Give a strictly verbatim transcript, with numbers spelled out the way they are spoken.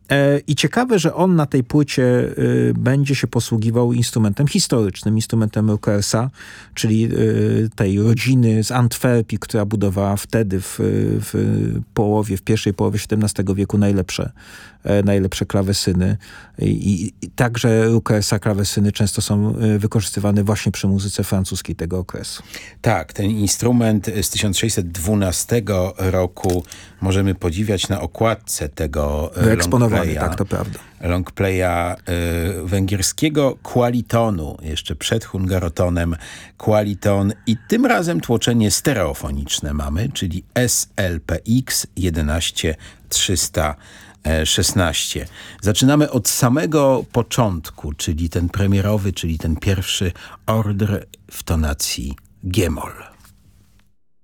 I ciekawe, że on na tej płycie będzie się posługiwał instrumentem historycznym, instrumentem Ruckersa, czyli tej rodziny z Antwerpii, która budowała wtedy w, w połowie, w pierwszej połowie siedemnastego wieku najlepsze, najlepsze klawesyny. I, i także Ruckersa klawesyny często są wykorzystywane właśnie przy muzyce francuskiej tego okresu. Tak, ten instrument z tysiąc sześćset dwunastego roku możemy podziwiać na okładce tego wyeksponowany, tak, to prawda. Longplaya y, węgierskiego Qualitonu, jeszcze przed Hungarotonem Qualiton, i tym razem tłoczenie stereofoniczne mamy, czyli S L P X jedenaście trzysta szesnaście. Zaczynamy od samego początku, czyli ten premierowy, czyli ten pierwszy ordr w tonacji G-moll.